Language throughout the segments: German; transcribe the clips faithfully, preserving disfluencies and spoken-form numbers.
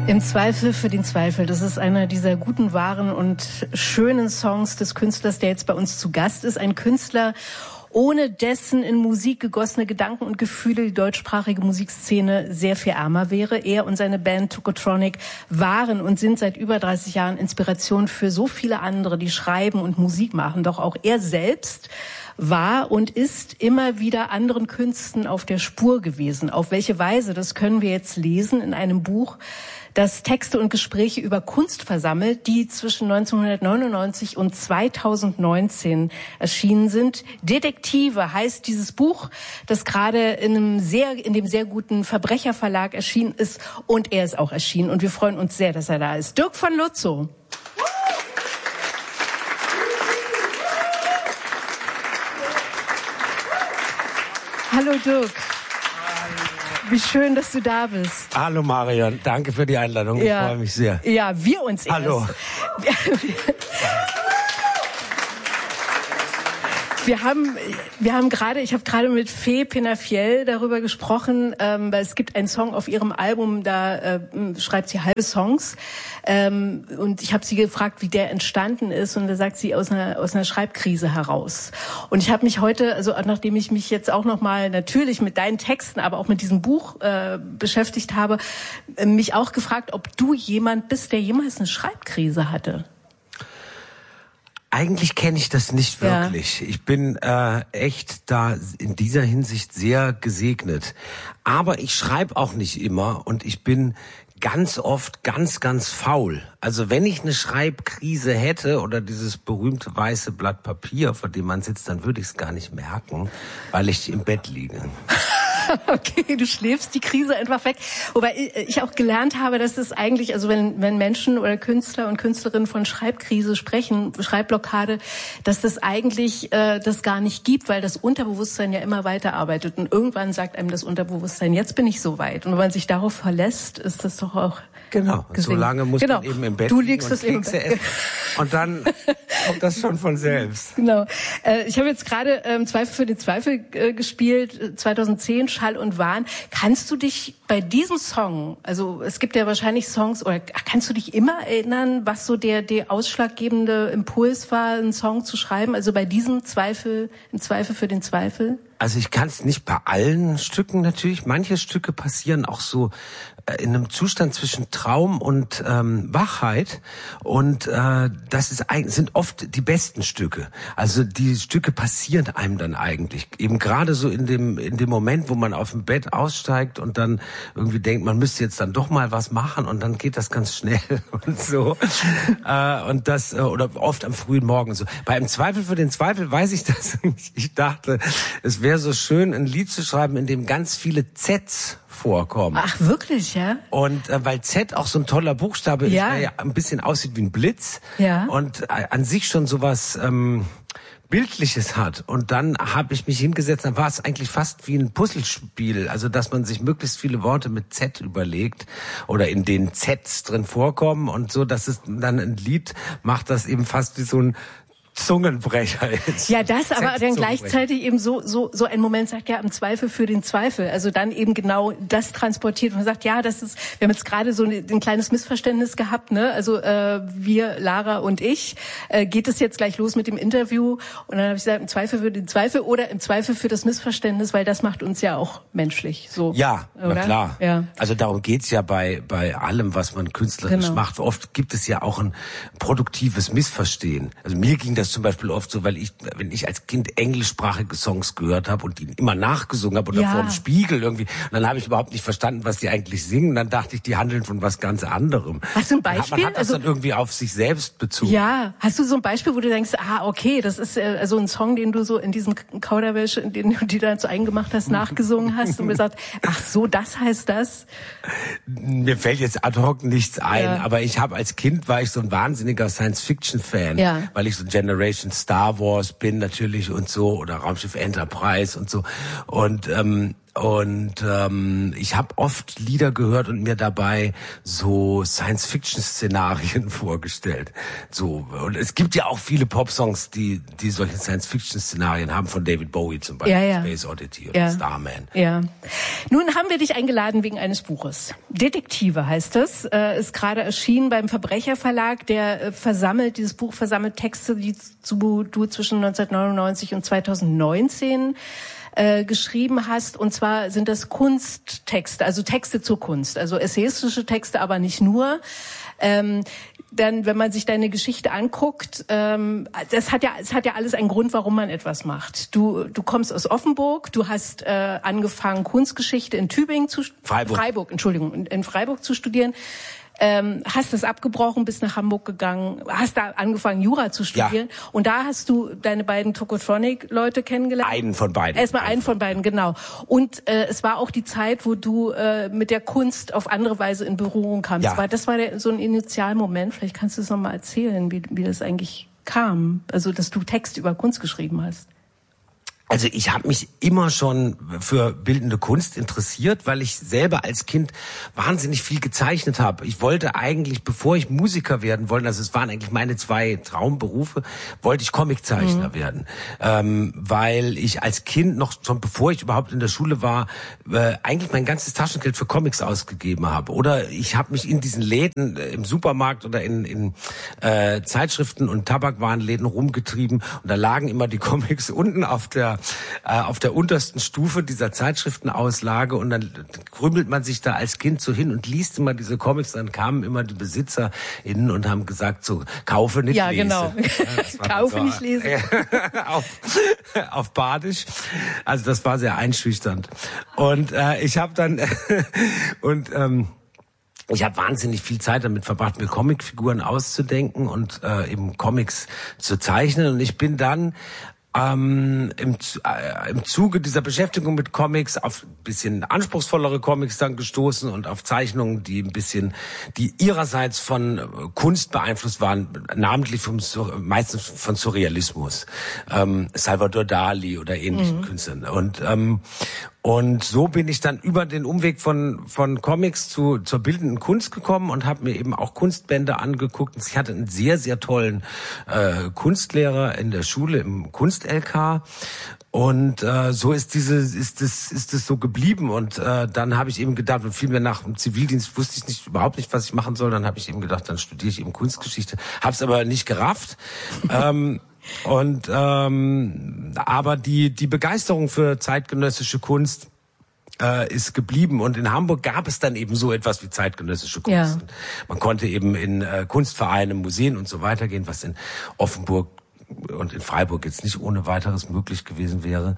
Im Zweifel für den Zweifel. Das ist einer dieser guten, wahren und schönen Songs des Künstlers, der jetzt bei uns zu Gast ist. Ein Künstler, ohne dessen in Musik gegossene Gedanken und Gefühle die deutschsprachige Musikszene sehr viel ärmer wäre. Er und seine Band Tokotronic waren und sind seit über dreißig Jahren Inspiration für so viele andere, die schreiben und Musik machen. Doch auch er selbst war und ist immer wieder anderen Künsten auf der Spur gewesen. Auf welche Weise, das können wir jetzt lesen in einem Buch, das Texte und Gespräche über Kunst versammelt, die zwischen neunzehnhundertneunundneunzig und zweitausendneunzehn erschienen sind. Detektive heißt dieses Buch, das gerade in einem sehr, in dem sehr guten Verbrecherverlag erschienen ist, und er ist auch erschienen, und wir freuen uns sehr, dass er da ist. Dirk von Lutzow. Hallo Dirk. Wie schön, dass du da bist. Hallo Marion, danke für die Einladung. Ich ja. freue mich sehr. Ja, wir uns erst. Hallo. Wir haben, wir haben gerade, ich habe gerade mit Fee Penafiel darüber gesprochen, ähm, weil es gibt einen Song auf ihrem Album, da äh, schreibt sie halbe Songs, ähm, und ich habe sie gefragt, wie der entstanden ist, und da sagt sie, aus einer aus einer Schreibkrise heraus. Und ich habe mich heute, also nachdem ich mich jetzt auch noch mal natürlich mit deinen Texten, aber auch mit diesem Buch äh, beschäftigt habe, äh, mich auch gefragt, ob du jemand bist, der jemals eine Schreibkrise hatte. Eigentlich kenne ich das nicht wirklich. Ja. Ich bin äh, echt da in dieser Hinsicht sehr gesegnet. Aber ich schreibe auch nicht immer, und ich bin ganz oft ganz, ganz faul. Also wenn ich eine Schreibkrise hätte oder dieses berühmte weiße Blatt Papier, vor dem man sitzt, dann würde ich es gar nicht merken, weil ich im Bett liege. Okay, du schläfst die Krise einfach weg. Wobei ich auch gelernt habe, dass es eigentlich, also wenn, wenn Menschen oder Künstler und Künstlerinnen von Schreibkrise sprechen, Schreibblockade, dass das eigentlich äh, das gar nicht gibt, weil das Unterbewusstsein ja immer weiterarbeitet. Und irgendwann sagt einem das Unterbewusstsein, jetzt bin ich so weit. Und wenn man sich darauf verlässt, ist das doch auch genau. gesehen. So lange muss genau. man eben im Bett du liegst liegen und das Kekse essen. Und dann kommt das schon von selbst. Genau. Äh, ich habe jetzt gerade ähm, Zweifel für den Zweifel äh, gespielt, zweitausendzehn, Schall und Wahn. Kannst du dich bei diesem Song, also es gibt ja wahrscheinlich Songs, oder kannst du dich immer erinnern, was so der, der ausschlaggebende Impuls war, einen Song zu schreiben? Also bei diesem Zweifel, im Zweifel für den Zweifel? Also ich kann es nicht bei allen Stücken natürlich. Manche Stücke passieren auch so äh, in einem Zustand zwischen Traum und ähm, Wachheit. Und äh, das ist eigentlich, sind oft die besten Stücke. Also die Stücke passieren einem dann eigentlich. Eben gerade so in dem in dem Moment, wo man auf dem Bett aussteigt und dann irgendwie denkt, man müsste jetzt dann doch mal was machen, und dann geht das ganz schnell und so. äh, und das äh, oder oft am frühen Morgen so. Bei Im Zweifel für den Zweifel weiß ich das. Ich dachte, es wäre so schön, ein Lied zu schreiben, in dem ganz viele Zs vorkommen. Ach, wirklich, ja? Und äh, weil Z auch so ein toller Buchstabe ja. ist, der ja ein bisschen aussieht wie ein Blitz. Ja. Und äh, an sich schon sowas ähm, Bildliches hat. Und dann habe ich mich hingesetzt, dann war es eigentlich fast wie ein Puzzlespiel. Also, dass man sich möglichst viele Worte mit Z überlegt oder in denen Zs drin vorkommen und so, dass es dann ein Lied macht, das eben fast wie so ein Zungenbrecher ist. Ja, das, aber dann gleichzeitig eben so so so ein Moment sagt, ja, im Zweifel für den Zweifel. Also dann eben genau das transportiert und sagt, ja, das ist, wir haben jetzt gerade so ein, ein kleines Missverständnis gehabt, ne? Also äh, wir, Lara und ich, äh, geht es jetzt gleich los mit dem Interview, und dann habe ich gesagt, im Zweifel für den Zweifel oder im Zweifel für das Missverständnis, weil das macht uns ja auch menschlich. So. Ja, oder? Na klar. Ja. Also darum geht's ja bei bei allem, was man künstlerisch genau. macht. Oft gibt es ja auch ein produktives Missverstehen. Also mir ging das zum Beispiel oft so, weil ich, wenn ich als Kind englischsprachige Songs gehört habe und die immer nachgesungen habe oder ja. vor dem Spiegel irgendwie, und dann habe ich überhaupt nicht verstanden, was die eigentlich singen. Dann dachte ich, die handeln von was ganz anderem. Hast du ein Beispiel? Man hat das also, dann irgendwie auf sich selbst bezogen. Ja, hast du so ein Beispiel, wo du denkst, ah, okay, das ist äh, also ein Song, den du so in diesem Kauderwelsch, den du die dann so eingemacht hast, nachgesungen hast und gesagt, ach so, das heißt das? Mir fällt jetzt ad hoc nichts ein, ja. aber ich habe als Kind war ich so ein wahnsinniger Science-Fiction-Fan, ja. weil ich so Generation Star Wars bin natürlich und so, oder Raumschiff Enterprise und so. Und ähm, Und ähm, ich habe oft Lieder gehört und mir dabei so Science-Fiction-Szenarien vorgestellt. So, und es gibt ja auch viele Popsongs, die die solche Science-Fiction-Szenarien haben, von David Bowie zum Beispiel, ja, ja. Space Oddity oder ja. Starman. Ja. Nun haben wir dich eingeladen wegen eines Buches. Detektive heißt es, äh, ist gerade erschienen beim Verbrecherverlag, der äh, versammelt, dieses Buch versammelt Texte, die zu, du zwischen neunzehnhundertneunundneunzig und zweitausendneunzehn Äh, geschrieben hast, und zwar sind das Kunsttexte, also Texte zur Kunst, also essayistische Texte, aber nicht nur. Ähm, dann, wenn man sich deine Geschichte anguckt, ähm, das hat ja, es hat ja alles einen Grund, warum man etwas macht. Du, du kommst aus Offenburg, du hast äh, angefangen, Kunstgeschichte in Tübingen zu Freiburg, Freiburg, Entschuldigung, in, in Freiburg zu studieren. Ähm, hast das abgebrochen, bist nach Hamburg gegangen, hast da angefangen, Jura zu studieren. Ja. Und da hast du deine beiden Tokotronic-Leute kennengelernt. Einen von beiden. Erstmal einen von beiden, genau. Und äh, es war auch die Zeit, wo du äh, mit der Kunst auf andere Weise in Berührung kamst. Ja. War, das war der, so ein Initialmoment. Vielleicht kannst du es nochmal erzählen, wie, wie das eigentlich kam. Also, dass du Text über Kunst geschrieben hast. Also ich habe mich immer schon für bildende Kunst interessiert, weil ich selber als Kind wahnsinnig viel gezeichnet habe. Ich wollte eigentlich, bevor ich Musiker werden wollte, also es waren eigentlich meine zwei Traumberufe, wollte ich Comiczeichner mhm. werden. Ähm, weil ich als Kind noch, schon bevor ich überhaupt in der Schule war, äh, eigentlich mein ganzes Taschengeld für Comics ausgegeben habe. Oder ich habe mich in diesen Läden, äh, im Supermarkt oder in, in äh, Zeitschriften und Tabakwarenläden rumgetrieben. Und da lagen immer die Comics unten auf der äh, auf der untersten Stufe dieser Zeitschriftenauslage, und dann krümmelt man sich da als Kind so hin und liest immer diese Comics. Dann kamen immer die BesitzerInnen und haben gesagt, so, kaufe nicht ja, lese. Genau. Ja, kaufe so, nicht lese. auf, auf Badisch. Also das war sehr einschüchternd. Und äh, ich habe dann und ähm, ich habe wahnsinnig viel Zeit damit verbracht, mir Comicfiguren auszudenken und äh, eben Comics zu zeichnen. Und ich bin dann Ähm, im, äh, im Zuge dieser Beschäftigung mit Comics auf ein bisschen anspruchsvollere Comics dann gestoßen und auf Zeichnungen, die ein bisschen, die ihrerseits von Kunst beeinflusst waren, namentlich vom, meistens von Surrealismus, ähm, Salvador Dali oder ähnlichen mhm. Künstlern. Und ähm, Und so bin ich dann über den Umweg von von Comics zu zur bildenden Kunst gekommen und habe mir eben auch Kunstbände angeguckt. Ich hatte einen sehr, sehr tollen äh, Kunstlehrer in der Schule im Kunst-L K. Und äh, so ist diese ist das ist es so geblieben. Und äh, dann habe ich eben gedacht, und vielmehr nach dem Zivildienst wusste ich nicht überhaupt nicht, was ich machen soll. Dann habe ich eben gedacht, dann studiere ich eben Kunstgeschichte. Habe es aber nicht gerafft. ähm, Und ähm, aber die die Begeisterung für zeitgenössische Kunst äh, ist geblieben, und in Hamburg gab es dann eben so etwas wie zeitgenössische Kunst. Ja. Man konnte eben in äh, Kunstvereine, Museen und so weiter gehen, was in Offenburg und in Freiburg jetzt nicht ohne weiteres möglich gewesen wäre.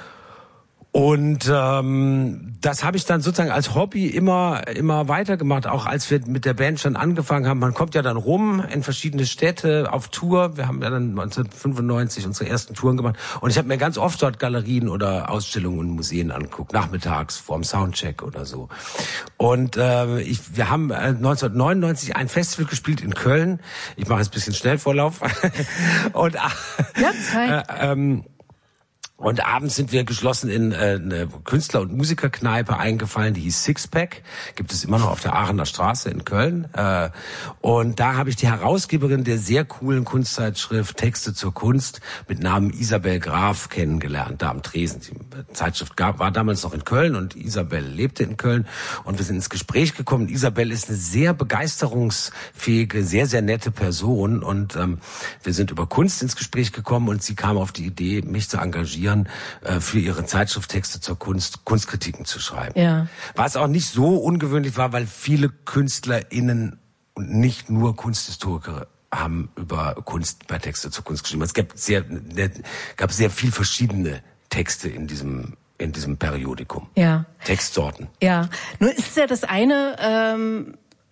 Und ähm, das habe ich dann sozusagen als Hobby immer immer weitergemacht, auch als wir mit der Band schon angefangen haben. Man kommt ja dann rum in verschiedene Städte auf Tour. Wir haben ja dann neunzehnhundertfünfundneunzig unsere ersten Touren gemacht. Und ich habe mir ganz oft dort Galerien oder Ausstellungen und Museen angeguckt, nachmittags vorm Soundcheck oder so. Und äh, ich, wir haben neunzehnhundertneunundneunzig ein Festival gespielt in Köln. Ich mache jetzt ein bisschen Schnellvorlauf. und ja, Zeit. äh, ähm, Und abends sind wir geschlossen in äh, eine Künstler- und Musikerkneipe eingefallen, die hieß Sixpack. Gibt es immer noch auf der Aachener Straße in Köln. Äh, und da habe ich die Herausgeberin der sehr coolen Kunstzeitschrift Texte zur Kunst mit Namen Isabel Graf kennengelernt, da am Tresen. Die Zeitschrift gab, war damals noch in Köln, und Isabel lebte in Köln. Und wir sind ins Gespräch gekommen. Isabel ist eine sehr begeisterungsfähige, sehr, sehr nette Person. Und ähm, wir sind über Kunst ins Gespräch gekommen, und sie kam auf die Idee, mich zu engagieren, für ihre Zeitschrift Texte zur Kunst, Kunstkritiken zu schreiben. Ja. Was auch nicht so ungewöhnlich war, weil viele KünstlerInnen und nicht nur Kunsthistoriker haben über Kunst, bei Texte zur Kunst geschrieben. Es gab sehr, gab sehr viel verschiedene Texte in diesem in diesem Periodikum. Ja. Textsorten. Ja. Nun ist ja das eine, ähm,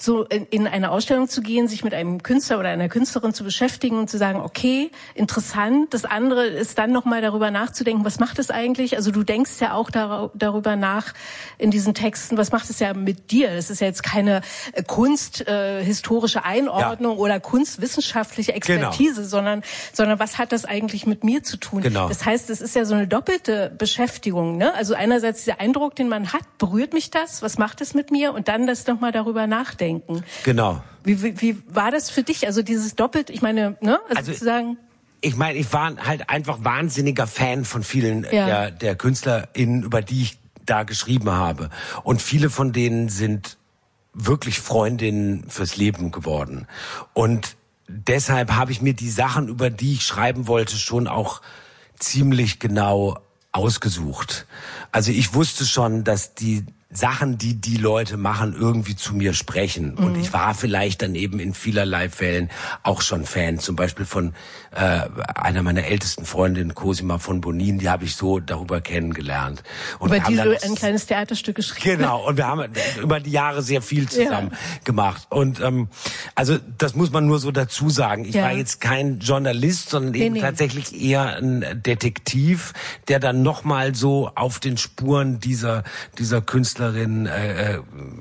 so in, in eine Ausstellung zu gehen, sich mit einem Künstler oder einer Künstlerin zu beschäftigen und zu sagen, okay, interessant. Das andere ist dann nochmal darüber nachzudenken, was macht es eigentlich? Also du denkst ja auch dar- darüber nach in diesen Texten, was macht es ja mit dir? Das ist ja jetzt keine äh, kunsthistorische äh, Einordnung ja. oder kunstwissenschaftliche Expertise, genau. sondern, sondern was hat das eigentlich mit mir zu tun? Genau. Das heißt, es ist ja so eine doppelte Beschäftigung, ne? Also einerseits dieser Eindruck, den man hat, berührt mich das? Was macht es mit mir? Und dann das nochmal darüber nachdenken. Genau. Wie, wie, wie war das für dich? Also dieses doppelt, ich meine, ne, also, also zu sagen. Ich meine, ich war halt einfach wahnsinniger Fan von vielen ja. der, der KünstlerInnen, über die ich da geschrieben habe. Und viele von denen sind wirklich Freundinnen fürs Leben geworden. Und deshalb habe ich mir die Sachen, über die ich schreiben wollte, schon auch ziemlich genau ausgesucht. Also ich wusste schon, dass die Sachen, die die Leute machen, irgendwie zu mir sprechen. Und mhm. ich war vielleicht dann eben in vielerlei Fällen auch schon Fan. Zum Beispiel von äh, einer meiner ältesten Freundinnen, Cosima von Bonin, die habe ich so darüber kennengelernt. Und über die du ein kleines Theaterstück geschrieben. Genau, und wir haben über die Jahre sehr viel zusammen ja. gemacht. Und ähm, also das muss man nur so dazu sagen. Ich ja. war jetzt kein Journalist, sondern nee, eben nee. tatsächlich eher ein Detektiv, der dann nochmal so auf den Spuren dieser dieser Künstler Äh,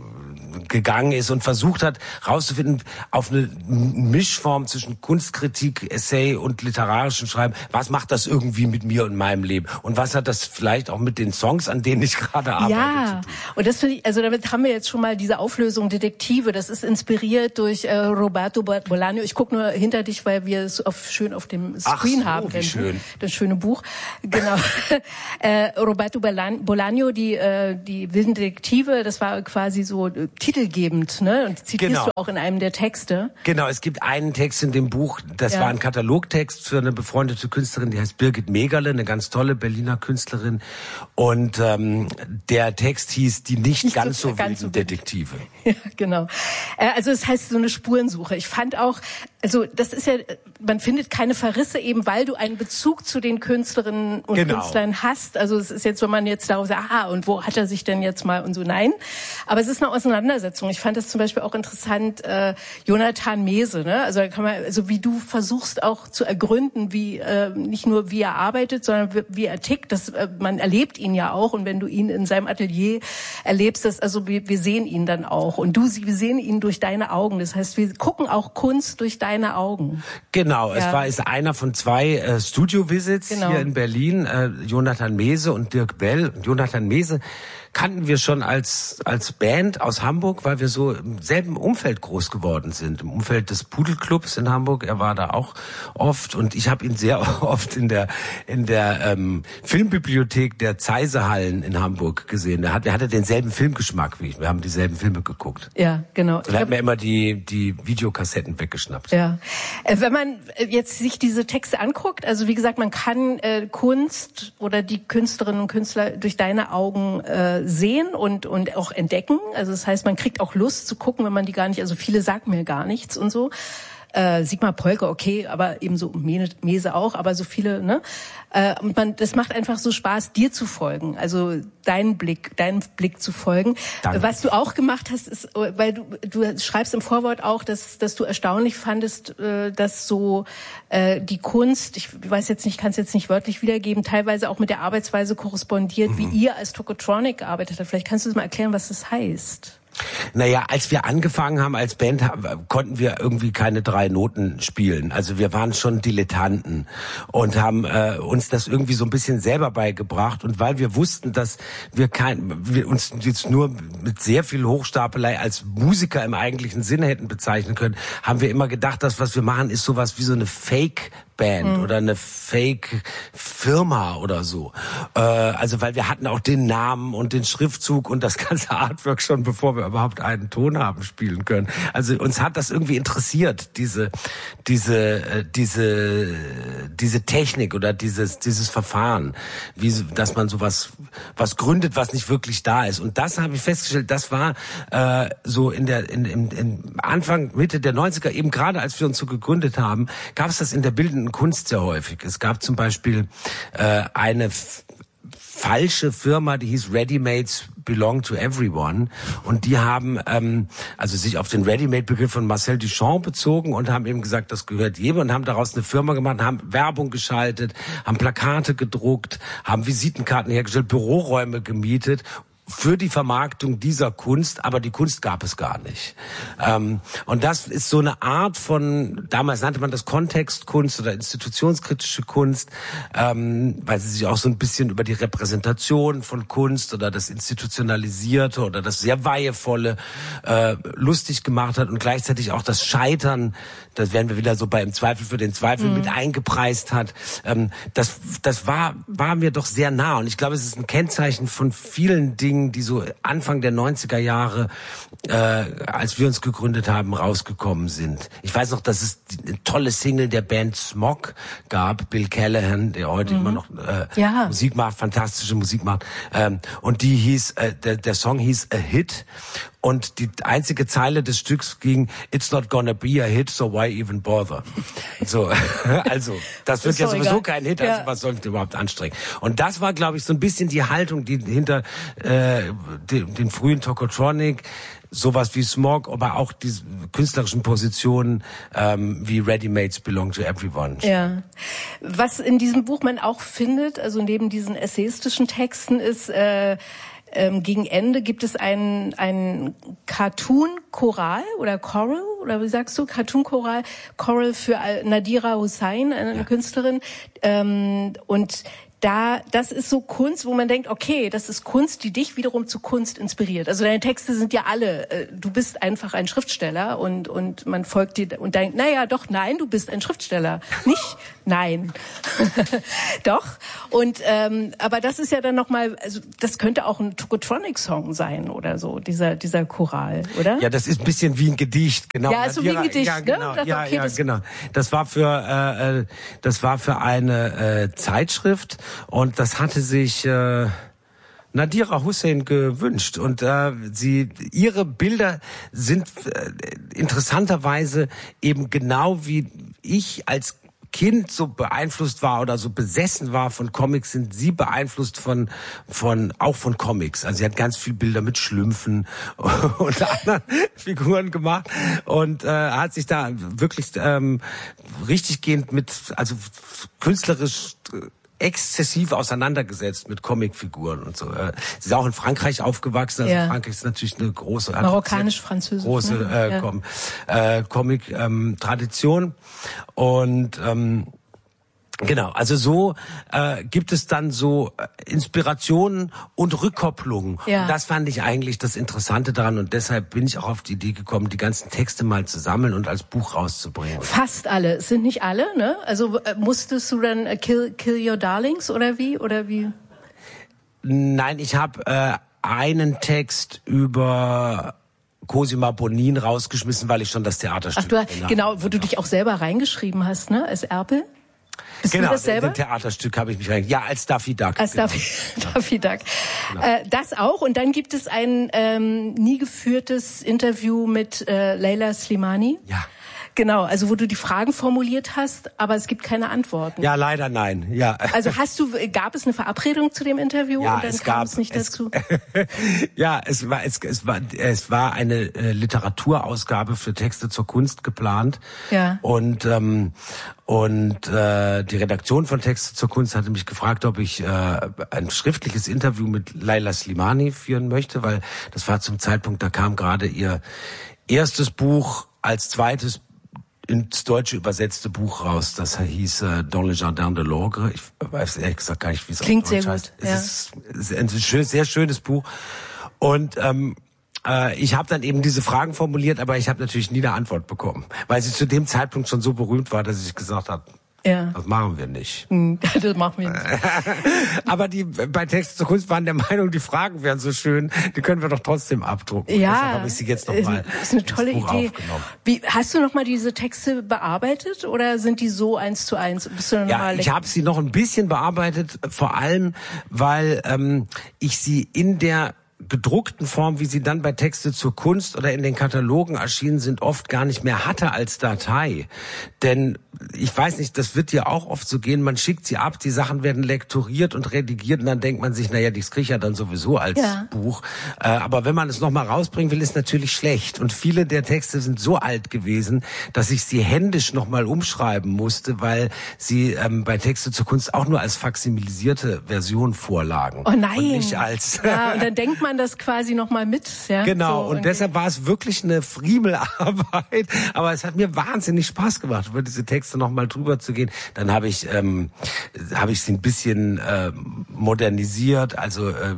gegangen ist und versucht hat, rauszufinden, auf eine Mischform zwischen Kunstkritik, Essay und literarischem Schreiben, was macht das irgendwie mit mir und meinem Leben? Und was hat das vielleicht auch mit den Songs, an denen ich gerade arbeite, ja, zu tun? Und das finde ich, also damit haben wir jetzt schon mal diese Auflösung Detektive, das ist inspiriert durch äh, Roberto Bolaño. Ich gucke nur hinter dich, weil wir es auf, schön auf dem Screen Ach so, haben. Wie schön. Das schöne Buch. Genau. äh, Roberto Bolaño, die, äh, die wilden Detektive, das war quasi so äh, titelgebend, ne? Und zitierst genau. du auch in einem der Texte. Genau, es gibt einen Text in dem Buch, das ja. war ein Katalogtext für eine befreundete Künstlerin, die heißt Birgit Megerle, eine ganz tolle Berliner Künstlerin. Und ähm, der Text hieß Die nicht, nicht ganz so, so ganz wilden so Detektive. Ja, genau. Äh, also es heißt so eine Spurensuche. Ich fand auch, also das ist ja, man findet keine Verrisse eben, weil du einen Bezug zu den Künstlerinnen und genau. Künstlern hast. Also es ist jetzt, wenn man jetzt darauf sagt, ah, und wo hat er sich denn jetzt mal und so, nein. Aber es ist eine Auseinandersetzung. Ich fand das zum Beispiel auch interessant, äh, Jonathan Mese, ne? Also da kann man, also wie du versuchst auch zu ergründen, wie äh, nicht nur wie er arbeitet, sondern wie, wie er tickt. Das, äh, man erlebt ihn ja auch, und wenn du ihn in seinem Atelier erlebst, das, also wir, wir sehen ihn dann auch, und du, wir sehen ihn durch deine Augen. Das heißt, wir gucken auch Kunst durch deine Augen. Genau, ja. es war ist einer von zwei äh, Studio-Visits genau. hier in Berlin, äh, Jonathan Mese und Dirk Bell. Und Jonathan Mese kannten wir schon als als Band aus Hamburg, weil wir so im selben Umfeld groß geworden sind, im Umfeld des Pudelclubs in Hamburg. Er war da auch oft, und ich habe ihn sehr oft in der in der ähm, Filmbibliothek der Zeisehallen in Hamburg gesehen. Er hat, er hatte denselben Filmgeschmack wie ich. Wir haben dieselben Filme geguckt. Ja, genau. Und er hat mir immer die die Videokassetten weggeschnappt. Ja, äh, wenn man jetzt sich diese Texte anguckt, also wie gesagt, man kann äh, Kunst oder die Künstlerinnen und Künstler durch deine Augen äh, sehen und und auch entdecken. Also das heißt, man kriegt auch Lust zu gucken, wenn man die gar nicht, also viele sagen mir gar nichts und so. Äh, Sigmar Polke, okay, aber eben so Mese auch, aber so viele, ne? Äh, und man, das macht einfach so Spaß, dir zu folgen, also deinen Blick, deinen Blick zu folgen. Danke. Was du auch gemacht hast, ist, weil du du schreibst im Vorwort auch, dass dass du erstaunlich fandest, äh, dass so äh, die Kunst, ich weiß jetzt nicht, kann es jetzt nicht wörtlich wiedergeben, teilweise auch mit der Arbeitsweise korrespondiert, mhm. wie ihr als Tokotronic gearbeitet habt. Vielleicht kannst du mal erklären, was das heißt. Naja, als wir angefangen haben als Band, konnten wir irgendwie keine drei Noten spielen. Also wir waren schon Dilettanten und haben äh, uns das irgendwie so ein bisschen selber beigebracht. Und weil wir wussten, dass wir kein, wir uns jetzt nur mit sehr viel Hochstapelei als Musiker im eigentlichen Sinne hätten bezeichnen können, haben wir immer gedacht, dass was wir machen, ist sowas wie so eine Fake Band mhm. oder eine Fake-Firma oder so. Äh, also weil wir hatten auch den Namen und den Schriftzug und das ganze Artwork schon, bevor wir überhaupt einen Ton haben spielen können. Also uns hat das irgendwie interessiert, diese diese äh, diese diese Technik oder dieses dieses Verfahren, wie dass man sowas was gründet, was nicht wirklich da ist. Und das habe ich festgestellt, das war äh, so in der in, in, in Anfang Mitte der neunziger, eben gerade als wir uns so gegründet haben, gab es das in der bildenden Kunst sehr häufig. Es gab zum Beispiel äh, eine f- falsche Firma, die hieß Readymates belong to everyone. Und die haben ähm, also sich auf den Ready-Made-Begriff von Marcel Duchamp bezogen und haben eben gesagt, das gehört jedem, und haben daraus eine Firma gemacht, haben Werbung geschaltet, haben Plakate gedruckt, haben Visitenkarten hergestellt, Büroräume gemietet für die Vermarktung dieser Kunst, aber die Kunst gab es gar nicht. Ähm, und das ist so eine Art von, damals nannte man das Kontextkunst oder institutionskritische Kunst, ähm, weil sie sich auch so ein bisschen über die Repräsentation von Kunst oder das Institutionalisierte oder das sehr weihevolle äh, lustig gemacht hat und gleichzeitig auch das Scheitern, das werden wir wieder so bei Im Zweifel für den Zweifel mhm. mit eingepreist hat. Ähm, das das war war mir doch sehr nah, und ich glaube, es ist ein Kennzeichen von vielen Dingen, die so Anfang der neunziger Jahre, äh, als wir uns gegründet haben, rausgekommen sind. Ich weiß noch, dass es eine tolle Single der Band Smog gab, Bill Callahan, der heute mhm. immer noch äh, ja. Musik macht, fantastische Musik macht. Ähm, und die hieß, äh, der, der Song hieß A Hit. Und die einzige Zeile des Stücks ging, "It's not gonna be a hit, so why even bother?" So, also, das wird ja sowieso egal. Kein Hit, also ja. was soll ich überhaupt anstrengen? Und das war, glaube ich, so ein bisschen die Haltung, die hinter äh, den, den frühen Tokotronic, sowas wie Smog, aber auch die künstlerischen Positionen ähm, wie Ready-Mates belong to everyone. Ja. Was in diesem Buch man auch findet, also neben diesen essayistischen Texten, ist äh, Ähm, gegen Ende gibt es einen, einen Cartoon-Choral oder Choral, oder wie sagst du, Cartoon-Choral, Choral für Nadira Hussain, eine ja. Künstlerin, ähm, und da, das ist so Kunst, wo man denkt, okay, das ist Kunst, die dich wiederum zu Kunst inspiriert. Also deine Texte sind ja alle, äh, du bist einfach ein Schriftsteller, und und man folgt dir und denkt, naja, doch, nein, du bist ein Schriftsteller. Nicht, nein. Doch. Und ähm, aber das ist ja dann nochmal, also das könnte auch ein Tokotronic-Song sein oder so, dieser dieser Choral, oder? Ja, das ist ein bisschen wie ein Gedicht, genau. Ja, so wie ein Gedicht, ja, genau. ne? Ja, okay, ja, das genau. Das war für äh, das war für eine äh, Zeitschrift. Und das hatte sich äh, Nadira Hussain gewünscht. Und äh, sie, ihre Bilder sind äh, interessanterweise eben genau wie ich als Kind so beeinflusst war oder so besessen war von Comics, sind sie beeinflusst von von auch von Comics. Also sie hat ganz viel Bilder mit Schlümpfen und anderen Figuren gemacht und äh, hat sich da wirklich ähm, richtiggehend mit, also künstlerisch exzessiv auseinandergesetzt mit Comicfiguren und so. Sie ist auch in Frankreich aufgewachsen. Also ja. Frankreich ist natürlich eine große, marokkanisch-französisch, große ne? äh, ja. Com- äh, Comic-Tradition. Ähm, und ähm, genau, also so äh, gibt es dann so äh, Inspirationen und Rückkopplungen. Ja. Und das fand ich eigentlich das Interessante daran, und deshalb bin ich auch auf die Idee gekommen, die ganzen Texte mal zu sammeln und als Buch rauszubringen. Fast alle, es sind nicht alle, ne? Also äh, musstest du dann äh, kill, kill Your Darlings oder wie? Oder wie? Nein, ich habe äh, einen Text über Cosima Bonin rausgeschmissen, weil ich schon das Theaterstück Ach, du, genau, wo du dich auch selber reingeschrieben hast, ne? Als Erpel? Bist genau, du das selber? Im Theaterstück habe ich mich rein. Ja, als Daffy Duck. Als genau. Daffy, Daffy Duck. Genau. Äh, das auch. Und dann gibt es ein ähm, nie geführtes Interview mit äh, Leila Slimani. Ja. Genau, also wo du die Fragen formuliert hast, aber es gibt keine Antworten. Ja, leider nein. Ja. Also hast du, gab es eine Verabredung zu dem Interview ja, und dann es kam gab, es nicht es, dazu? ja, es war es, es war es war eine äh, Literaturausgabe für Texte zur Kunst geplant. Ja. Und ähm, und äh, die Redaktion von Texte zur Kunst hatte mich gefragt, ob ich äh, ein schriftliches Interview mit Leila Slimani führen möchte, weil das war zum Zeitpunkt, da kam gerade ihr erstes Buch als zweites ins Deutsche übersetzte Buch raus. Das hieß äh, Dans le Jardin de l'Ogre. Ich weiß ehrlich gesagt gar nicht, wie es Klingt auf Deutsch sehr heißt. gut. Ja. Es ist, es ist ein schön, sehr schönes Buch. Und ähm, äh, ich habe dann eben diese Fragen formuliert, aber ich habe natürlich nie eine Antwort bekommen, weil sie zu dem Zeitpunkt schon so berühmt war, dass ich gesagt habe, ja. Das machen wir nicht. Das machen wir nicht. Aber die bei Texte zur Kunst waren der Meinung, die Fragen wären so schön, die können wir doch trotzdem abdrucken. Ja, deshalb habe ich sie jetzt noch mal. Das ist eine tolle Idee. Wie, hast du noch mal diese Texte bearbeitet oder sind die so eins zu eins? Bist du noch ja, mal ich habe sie noch ein bisschen bearbeitet, vor allem, weil ähm, ich sie in der gedruckten Form, wie sie dann bei Texte zur Kunst oder in den Katalogen erschienen sind, oft gar nicht mehr hatte als Datei. Denn ich weiß nicht, das wird ja auch oft so gehen, man schickt sie ab, die Sachen werden lektoriert und redigiert und dann denkt man sich, naja, das kriege ich ja dann sowieso als ja. Buch. Äh, aber wenn man es nochmal rausbringen will, ist natürlich schlecht. Und viele der Texte sind so alt gewesen, dass ich sie händisch nochmal umschreiben musste, weil sie ähm, bei Texte zur Kunst auch nur als faksimilisierte Version vorlagen. Oh nein! Und nicht als... Ja, und dann denkt man das quasi nochmal mit. Ja? Genau, so und deshalb war es wirklich eine Friemelarbeit, aber es hat mir wahnsinnig Spaß gemacht, über diese Texte nochmal drüber zu gehen. Dann habe ich ähm, habe ich sie ein bisschen äh, modernisiert, also äh,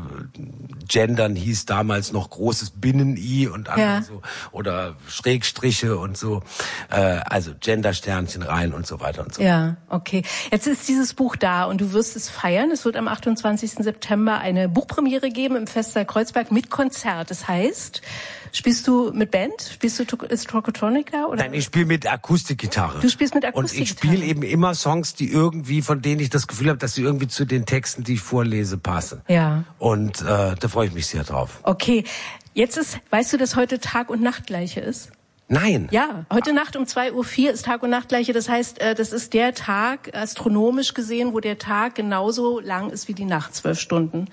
Gendern hieß damals noch großes Binnen-I und andere ja. so, oder Schrägstriche und so, äh, also Gendersternchen rein und so weiter und so. Ja, okay. Jetzt ist dieses Buch da und du wirst es feiern. Es wird am achtundzwanzigsten September eine Buchpremiere geben im Festsaal Kreuzberg mit Konzert. Das heißt, spielst du mit Band? Spielst du, ist Tokotronic da? Oder? Nein, ich spiele mit Akustikgitarre. Du spielst mit Akustikgitarre? Und ich spiele eben immer Songs, die irgendwie, von denen ich das Gefühl habe, dass sie irgendwie zu den Texten, die ich vorlese, passen. Ja. Und äh, da freue ich mich sehr drauf. Okay. Jetzt ist, weißt du, dass heute Tag- und Nachtgleiche ist? Nein. Ja, heute Nacht um zwei Uhr vier ist Tag- und Nachtgleiche. Das heißt, das ist der Tag, astronomisch gesehen, wo der Tag genauso lang ist wie die Nacht, zwölf Stunden.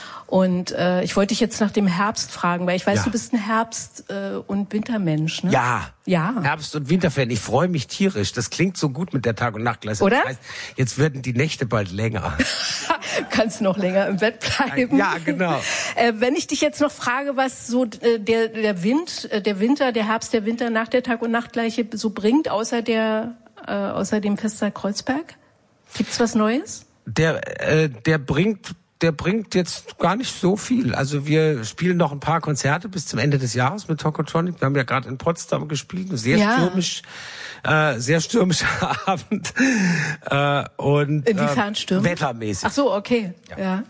Und äh, ich wollte dich jetzt nach dem Herbst fragen, weil ich weiß, ja. du bist ein Herbst- äh, und Wintermensch, ne? Ja. Ja. Herbst- und Winterfan. Ich freue mich tierisch. Das klingt so gut mit der Tag- und Nachtgleiche. Oder? Das heißt, jetzt werden die Nächte bald länger. Kannst noch länger im Bett bleiben. Ja, genau. Äh, wenn ich dich jetzt noch frage, was so äh, der der Wind, äh, der Winter, der Herbst, der Winter nach der Tag- und Nachtgleiche so bringt, außer der, äh, außer dem Festsaal Kreuzberg, gibt's was Neues? Der, äh, der bringt Der bringt jetzt gar nicht so viel. Also wir spielen noch ein paar Konzerte bis zum Ende des Jahres mit Tokotronic. Wir haben ja gerade in Potsdam gespielt, sehr ja. stürmisch, äh, sehr stürmischer Abend. Äh, und inwiefern stürmisch? Äh, wettermäßig. Ach so, okay. Ja. ja.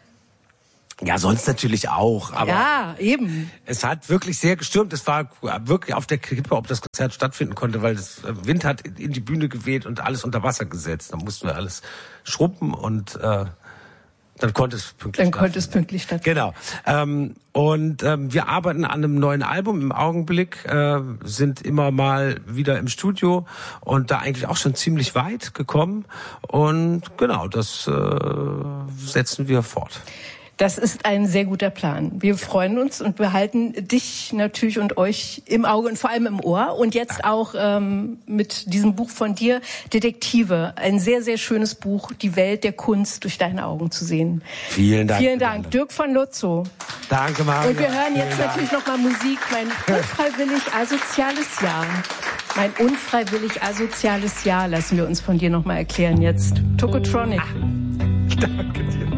Ja, sonst natürlich auch, aber ja, eben. Es hat wirklich sehr gestürmt. Es war wirklich auf der Kippe, ob das Konzert stattfinden konnte, weil das Wind hat in die Bühne geweht und alles unter Wasser gesetzt. Da mussten wir alles schrubben und äh, Dann konnte es pünktlich Dann konnte es pünktlich stattfinden. Genau. Ähm, und ähm, wir arbeiten an einem neuen Album im Augenblick, äh, sind immer mal wieder im Studio und da eigentlich auch schon ziemlich weit gekommen. Und genau, das äh, setzen wir fort. Das ist ein sehr guter Plan. Wir freuen uns und wir halten dich natürlich und euch im Auge und vor allem im Ohr. Und jetzt auch ähm, mit diesem Buch von dir, Detektive. Ein sehr, sehr schönes Buch, die Welt der Kunst durch deine Augen zu sehen. Vielen Dank. Vielen Dank. Dirk von Lutzow. Danke, Maria. Und wir hören jetzt Vielen natürlich Dank. noch mal Musik. Mein unfreiwillig asoziales Jahr. Mein unfreiwillig asoziales Jahr lassen wir uns von dir noch mal erklären jetzt. Tokotronic. Danke dir.